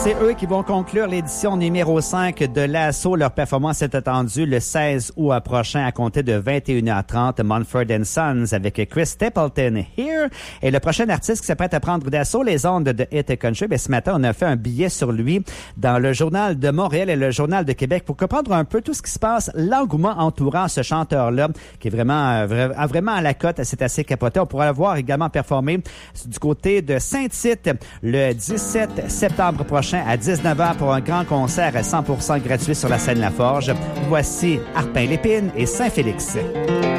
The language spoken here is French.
C'est eux qui vont conclure l'édition numéro 5 de l'Assaut. Leur performance est attendue le 16 août prochain à compter de 21h30. Mumford & Sons avec Chris Stapleton Here. Et le prochain artiste qui s'apprête à prendre d'assaut les ondes de Hit Country, ce matin, on a fait un billet sur lui dans le Journal de Montréal et le Journal de Québec pour comprendre un peu tout ce qui se passe, l'engouement entourant ce chanteur-là qui est vraiment à la cote. C'est assez capoté. On pourra le voir également performer du côté de Saint-Tite le 17 septembre prochain à 19h pour un grand concert à 100% gratuit sur la scène La Forge. Voici Arpin-Lépine et Saint-Félix.